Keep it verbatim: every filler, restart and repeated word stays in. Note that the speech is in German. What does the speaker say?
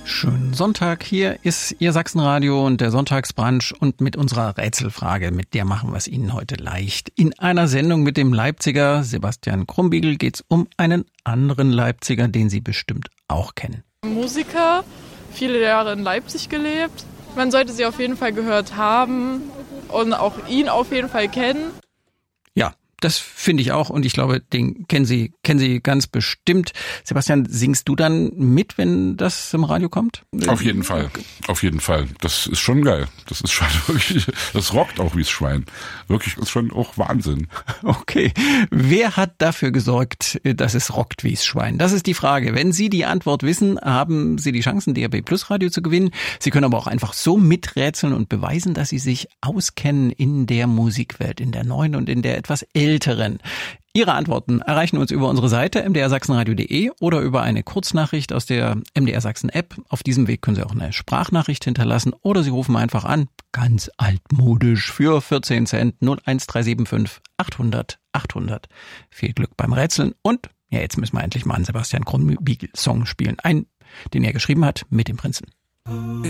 Schönen Sonntag, hier ist Ihr Sachsenradio und der Sonntagsbrunch und mit unserer Rätselfrage, mit der machen wir es Ihnen heute leicht. In einer Sendung mit dem Leipziger Sebastian Krumbiegel geht es um einen anderen Leipziger, den Sie bestimmt auch kennen. Musiker, viele Jahre in Leipzig gelebt. Man sollte sie auf jeden Fall gehört haben und auch ihn auf jeden Fall kennen. Ja, das finde ich auch und ich glaube, den kennen Sie, kennen Sie ganz bestimmt. Sebastian, singst du dann mit, wenn das im Radio kommt? Auf jeden Fall, auf jeden Fall. Das ist schon geil. Das ist schon wirklich, das rockt auch wie's Schwein. Wirklich, das ist schon auch Wahnsinn. Okay. Wer hat dafür gesorgt, dass es rockt wie's Schwein? Das ist die Frage. Wenn Sie die Antwort wissen, haben Sie die Chancen, D A B Plus Radio zu gewinnen. Sie können aber auch einfach so miträtseln und beweisen, dass Sie sich auskennen in der Musikwelt, in der neuen und in der etwas älteren. Ihre Antworten erreichen uns über unsere Seite m d r sachsenradio punkt d e oder über eine Kurznachricht aus der M D R Sachsen App. Auf diesem Weg können Sie auch eine Sprachnachricht hinterlassen oder Sie rufen einfach an, ganz altmodisch, für vierzehn Cent null eins drei sieben fünf achthundert achthundert. Viel Glück beim Rätseln und ja, jetzt müssen wir endlich mal einen Sebastian Krumbiegel Song spielen. Einen, den er geschrieben hat mit dem Prinzen.